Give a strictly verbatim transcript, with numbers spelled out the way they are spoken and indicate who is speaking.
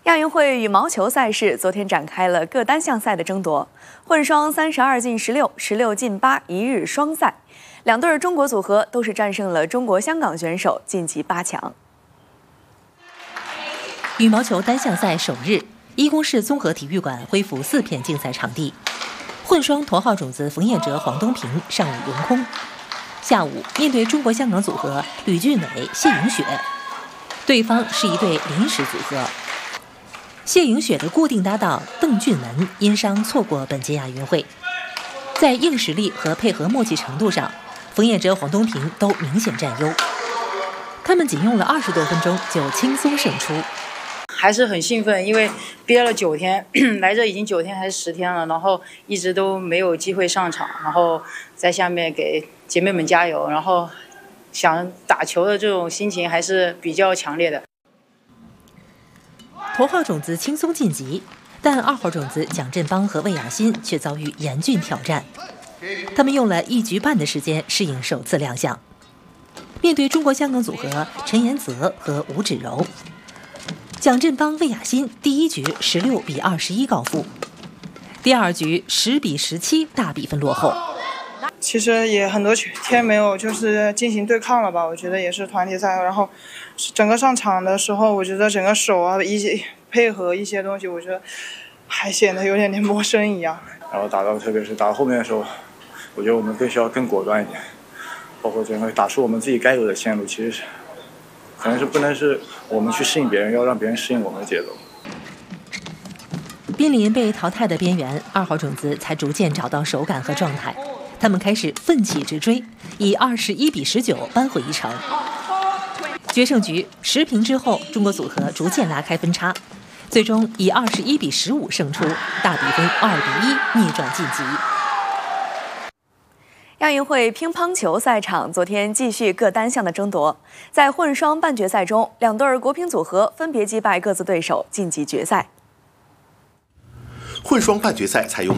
Speaker 1: 亚运会羽毛球赛事昨天展开了各单项赛的争夺，混双三十二进十六、十六进八一日双赛，两对中国组合都是战胜了中国香港选手，晋级八强。
Speaker 2: 羽毛球单项赛首日，一公市综合体育馆恢复四片竞赛场地，混双头号种子冯彦哲、黄东萍上午轮空。下午面对中国香港组合吕俊伟、谢颖雪，对方是一对临时组合。谢颖雪的固定搭档邓俊文因伤错过本届亚运会，在硬实力和配合默契程度上，冯彦哲、黄东萍都明显占优。他们仅用了二十多分钟就轻松胜出。
Speaker 3: 还是很兴奋，因为憋了九天，来这已经九天还是十天了，然后一直都没有机会上场，然后在下面给姐妹们加油，然后想打球的这种心情还是比较强烈的。
Speaker 2: 头号种子轻松晋级，但二号种子蒋振邦和魏雅欣却遭遇严峻挑战。他们用了一局半的时间适应首次亮相。面对中国香港组合陈妍泽和吴芷柔，蒋振邦、魏雅欣第一局十六比二十一告负，第二局十比十七大比分落后。
Speaker 4: 其实也很多天没有就是进行对抗了吧，我觉得也是团体赛，然后整个上场的时候，我觉得整个手啊一些配合一些东西，我觉得还显得有点点陌生一样。
Speaker 5: 然后打到特别是打到后面的时候，我觉得我们更需要更果断一点，包括整个打出我们自己该有的线路，其实是可能是不能是我们去适应别人，要让别人适应我们的节奏。
Speaker 2: 濒临被淘汰的边缘，二号种子才逐渐找到手感和状态。他们开始奋起直追，以二十一比十九扳回一城。决胜局十平之后，中国组合逐渐拉开分差，最终以二十一比十五胜出，大比分二比一逆转晋级。
Speaker 1: 亚运会乒乓球赛场昨天继续各单项的争夺，在混双半决赛中，两对国乒组合分别击败各自对手，晋级决赛。
Speaker 6: 混双半决赛采用